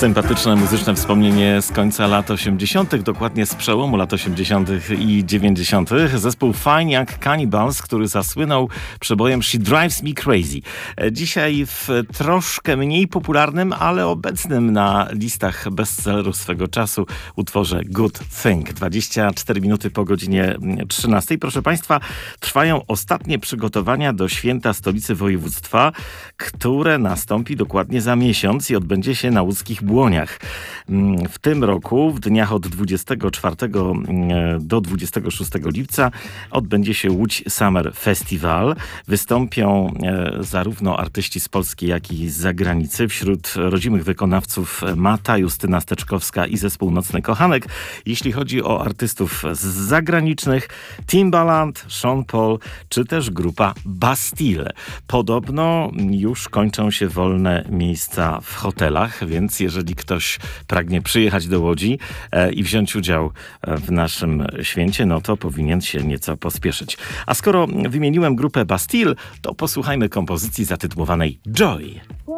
Sympatyczne muzyczne wspomnienie z końca lat 80., dokładnie z przełomu lat 80. i 90. Zespół Fine Young Cannibals, który zasłynął przebojem She Drives Me Crazy. Dzisiaj w troszkę mniej popularnym, ale obecnym na listach bestsellerów swego czasu utworze Good Thing. 24 minuty po godzinie 13. Proszę Państwa, trwają ostatnie przygotowania do święta stolicy województwa, które nastąpi dokładnie za miesiąc i odbędzie się na łódzkich Błoniach. W tym roku, w dniach od 24 do 26 lipca odbędzie się Łódź Summer Festival. Wystąpią zarówno artyści z Polski, jak i z zagranicy. Wśród rodzimych wykonawców Mata, Justyna Steczkowska i zespół Nocny Kochanek. Jeśli chodzi o artystów z zagranicznych, Timbaland, Sean Paul, czy też grupa Bastille. Podobno już kończą się wolne miejsca w hotelach, więc jeżeli ktoś pragnie przyjechać do Łodzi i wziąć udział w naszym święcie, no to powinien się nieco pospieszyć. A skoro wymieniłem grupę Bastille, to posłuchajmy kompozycji zatytułowanej Joy.